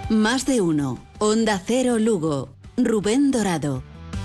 Más de uno. Onda Cero Lugo. Rubén Dorado.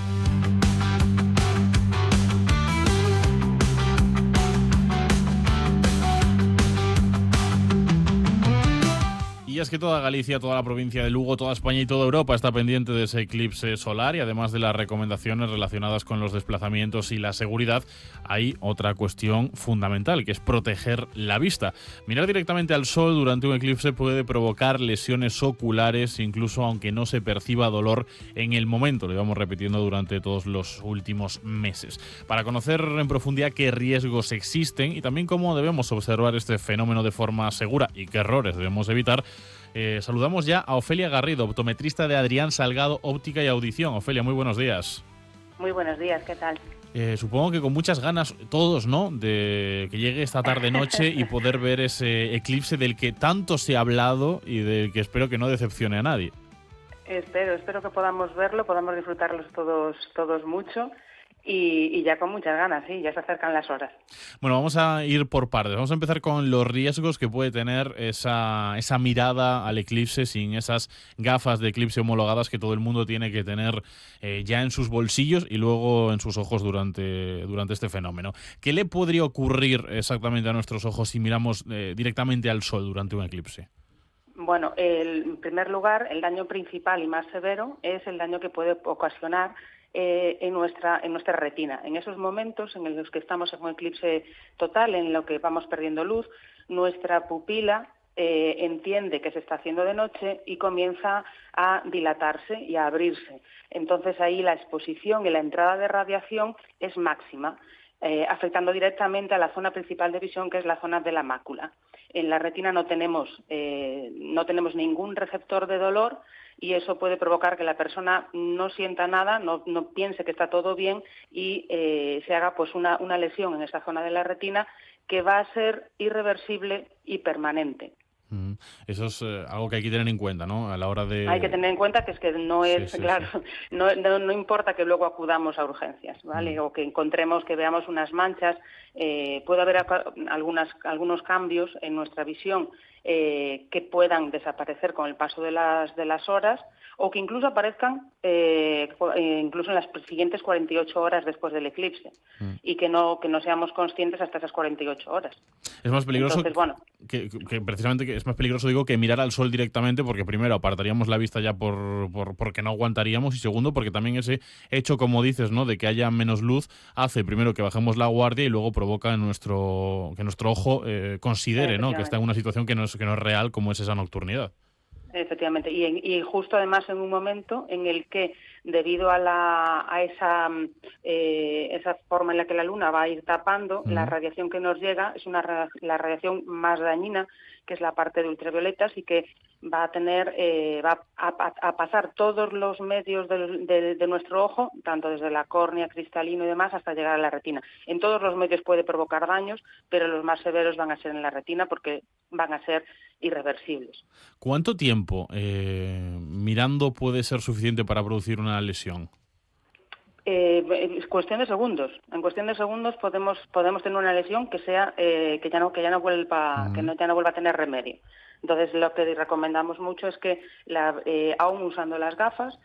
Y es que toda Galicia, toda la provincia de Lugo, toda España y toda Europa está pendiente de ese eclipse solar, y además de las recomendaciones relacionadas con los desplazamientos y la seguridad, hay otra cuestión fundamental, que es proteger la vista. Mirar directamente al sol durante un eclipse puede provocar lesiones oculares, incluso aunque no se perciba dolor en el momento. Lo íbamos repitiendo durante todos los últimos meses. Para conocer en profundidad qué riesgos existen y también cómo debemos observar este fenómeno de forma segura y qué errores debemos evitar, saludamos ya a Ofelia Garrido, optometrista de Adrián Salgado Óptica y Audición. Ofelia, muy buenos días. Muy buenos días, ¿qué tal? Supongo que con muchas ganas todos, ¿no?, de que llegue esta tarde-noche y poder ver ese eclipse del que tanto se ha hablado y del que espero que no decepcione a nadie. Espero que podamos verlo, podamos disfrutarlos todos mucho. Y ya con muchas ganas, sí, ya se acercan las horas. Bueno, vamos a ir por partes. Vamos a empezar con los riesgos que puede tener esa mirada al eclipse sin esas gafas de eclipse homologadas que todo el mundo tiene que tener ya en sus bolsillos y luego en sus ojos durante este fenómeno. ¿Qué le podría ocurrir exactamente a nuestros ojos si miramos directamente al sol durante un eclipse? Bueno, en primer lugar, el daño principal y más severo es el daño que puede ocasionar en nuestra retina. En esos momentos en los que estamos en un eclipse total, en lo que vamos perdiendo luz, nuestra pupila entiende que se está haciendo de noche y comienza a dilatarse y a abrirse. Entonces ahí la exposición y la entrada de radiación es máxima, afectando directamente a la zona principal de visión, que es la zona de la mácula. En la retina no tenemos ningún receptor de dolor, y eso puede provocar que la persona no sienta nada, no piense que está todo bien y se haga pues una lesión en esa zona de la retina que va a ser irreversible y permanente. Eso es algo que hay que tener en cuenta, ¿no?, a la hora de... Hay que tener en cuenta que es que no es, sí, claro, sí. No importa que luego acudamos a urgencias, ¿vale? O que encontremos, que veamos unas manchas, puede haber algunos cambios en nuestra visión que puedan desaparecer con el paso de las horas, o que incluso aparezcan incluso en las siguientes 48 horas después del eclipse, y que no seamos conscientes hasta esas 48 horas. Es más peligroso. Entonces, bueno, que precisamente que es más peligroso, digo, que mirar al sol directamente, porque primero apartaríamos la vista ya porque no aguantaríamos, y segundo porque también ese hecho, como dices, ¿no?, de que haya menos luz hace primero que bajemos la guardia y luego provoca que nuestro ojo considere, ¿no?, que está en una situación que no es real, como es esa nocturnidad. Efectivamente, y justo además en un momento en el que, debido a esa forma en la que la luna va a ir tapando, la radiación que nos llega es la radiación más dañina, que es la parte de ultravioletas, y que va a pasar todos los medios de nuestro ojo, tanto desde la córnea, cristalino y demás, hasta llegar a la retina. En todos los medios puede provocar daños, pero los más severos van a ser en la retina porque van a ser irreversibles. ¿Cuánto tiempo mirando puede ser suficiente para producir una lesión? Es cuestión de segundos. En cuestión de segundos podemos tener una lesión que sea que ya no vuelva a tener remedio. Entonces, lo que recomendamos mucho es que aún usando las gafas,